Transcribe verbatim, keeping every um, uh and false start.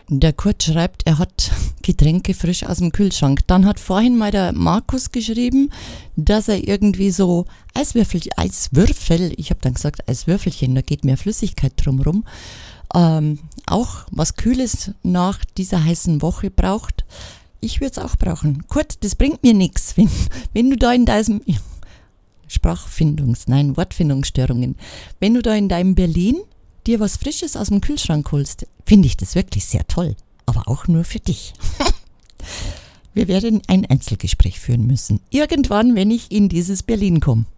Der Kurt schreibt, er hat Getränke frisch aus dem Kühlschrank. Dann hat vorhin mal der Markus geschrieben, dass er irgendwie so Eiswürfel, Eiswürfel, ich habe dann gesagt Eiswürfelchen, da geht mehr Flüssigkeit drumherum, ähm, auch was Kühles nach dieser heißen Woche braucht. Ich würde es auch brauchen. Kurt, das bringt mir nichts, wenn, wenn du da in deinem Sprachfindungs-, nein, Wortfindungsstörungen, wenn du da in deinem Berlin dir was Frisches aus dem Kühlschrank holst, finde ich das wirklich sehr toll. Aber auch nur für dich. Wir werden ein Einzelgespräch führen müssen. Irgendwann, wenn ich in dieses Berlin komme.